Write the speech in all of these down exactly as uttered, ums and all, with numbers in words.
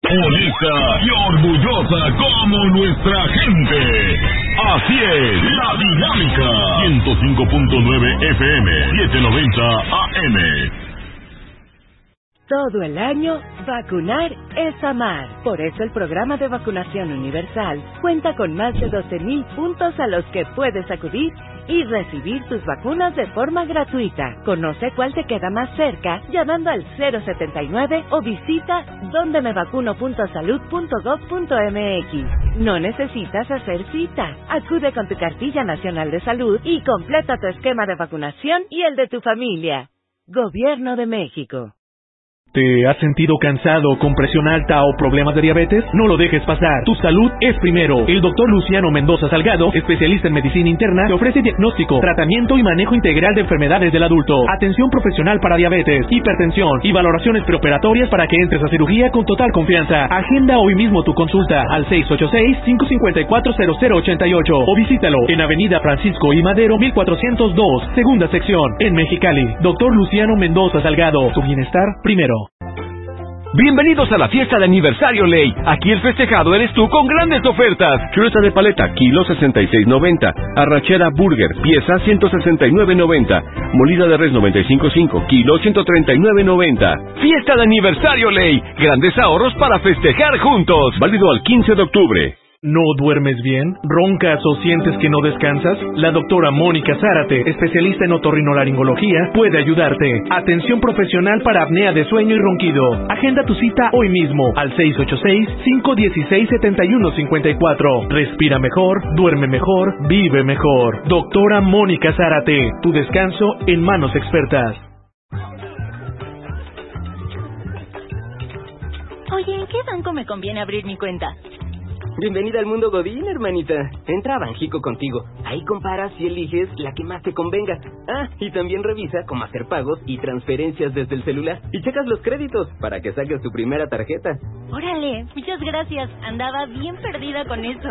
Bonita y orgullosa como nuestra gente. Así es, La Dinámica. ciento cinco punto nueve F M, setecientos noventa A M. Todo el año, vacunar es amar. Por eso el programa de vacunación universal cuenta con más de doce mil puntos a los que puedes acudir y recibir tus vacunas de forma gratuita. Conoce cuál te queda más cerca llamando al cero setenta y nueve o visita donde me vacuno punto salud punto gov punto m x. No necesitas hacer cita. Acude con tu cartilla nacional de salud y completa tu esquema de vacunación y el de tu familia. Gobierno de México. ¿Te has sentido cansado, con presión alta o problemas de diabetes? No lo dejes pasar. Tu salud es primero. El doctor Luciano Mendoza Salgado, especialista en medicina interna, te ofrece diagnóstico, tratamiento y manejo integral de enfermedades del adulto, atención profesional para diabetes, hipertensión y valoraciones preoperatorias para que entres a cirugía con total confianza. Agenda hoy mismo tu consulta al seis ocho seis, cinco cinco cuatro, cero cero ocho ocho o visítalo en Avenida Francisco I. Madero, mil cuatrocientos dos, segunda sección, en Mexicali. Doctor Luciano Mendoza Salgado, tu bienestar primero. Bienvenidos a la fiesta de aniversario Ley. Aquí el festejado eres tú con grandes ofertas. Chuleta de paleta, kilo sesenta y seis noventa. Arrachera burger, pieza ciento sesenta y nueve noventa. Molida de res noventa y cinco cinco, kilo ciento treinta y nueve noventa. Fiesta de aniversario Ley. Grandes ahorros para festejar juntos. Válido al quince de octubre. ¿No duermes bien? ¿Roncas o sientes que no descansas? La doctora Mónica Zárate, especialista en otorrinolaringología, puede ayudarte. Atención profesional para apnea de sueño y ronquido. Agenda tu cita hoy mismo al seis ocho seis, cinco uno seis, siete uno cinco cuatro. Respira mejor, duerme mejor, vive mejor. Doctora Mónica Zárate, tu descanso en manos expertas. Oye, ¿en qué banco me conviene abrir mi cuenta? Bienvenida al mundo Godín, hermanita. Entra a Banjico contigo. Ahí comparas y eliges la que más te convenga. Ah, y también revisa cómo hacer pagos y transferencias desde el celular. Y checas los créditos para que saques tu primera tarjeta. Órale, muchas gracias. Andaba bien perdida con eso.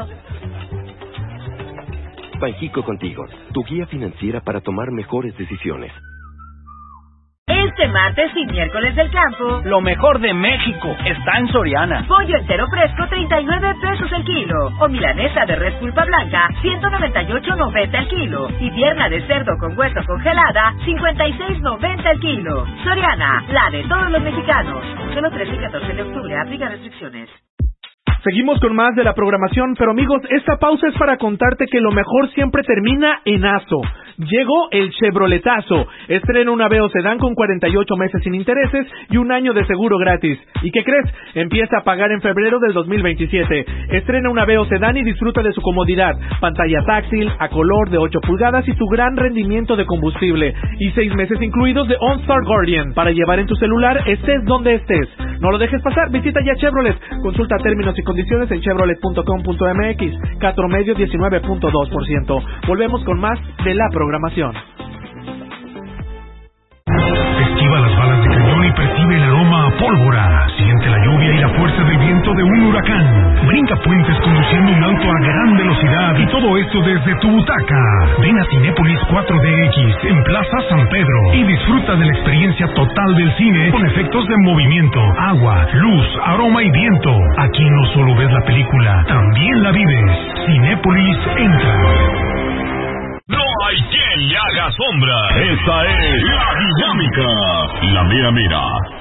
Banjico contigo, tu guía financiera para tomar mejores decisiones. Este martes y miércoles del campo, lo mejor de México está en Soriana. Pollo entero fresco, treinta y nueve pesos el kilo. O milanesa de res pulpa blanca, ciento noventa y ocho noventa el kilo. Y pierna de cerdo con hueso congelada, cincuenta y seis noventa el kilo. Soriana, la de todos los mexicanos. Solo trece y catorce de octubre, aplica restricciones. Seguimos con más de la programación, pero amigos, esta pausa es para contarte que lo mejor siempre termina en aso. Llegó el Chevroletazo. Estrena un Aveo sedán con cuarenta y ocho meses sin intereses y un año de seguro gratis. ¿Y qué crees? Empieza a pagar en febrero del dos mil veintisiete. Estrena un Aveo sedán y disfruta de su comodidad. Pantalla táctil, a color de ocho pulgadas y su gran rendimiento de combustible. Y seis meses incluidos de OnStar Guardian para llevar en tu celular estés donde estés. No lo dejes pasar, visita ya Chevrolet. Consulta términos y condiciones en chevrolet punto com punto m x. Catro medio diecinueve punto dos por ciento. Volvemos con más de la programación. Esquiva las balas de cañón y percibe el aroma a pólvora. Siente la lluvia y la fuerza del viento de un huracán. Brinca puentes conduciendo un auto a gran velocidad y todo esto desde tu butaca. Ven a Cinépolis cuatro D X en Plaza San Pedro y disfruta de la experiencia total del cine con efectos de movimiento, agua, luz, aroma y viento. Aquí no solo ves la película, también la vives. Cinépolis entra. No hay quien le haga sombra. Esta es La Dinámica. La mera mera.